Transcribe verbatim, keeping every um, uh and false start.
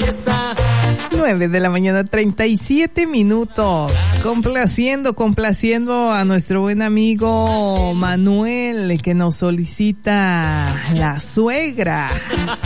nueve de la mañana, treinta y siete minutos. Complaciendo, complaciendo a nuestro buen amigo Manuel, que nos solicita La Suegra.